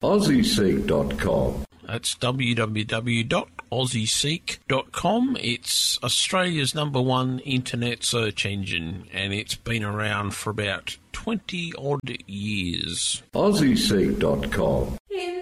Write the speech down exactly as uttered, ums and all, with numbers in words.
aussie seek dot com. That's w w w dot aussie seek dot com. It's Australia's number one internet search engine, and it's been around for about twenty odd years. aussie seek dot com. In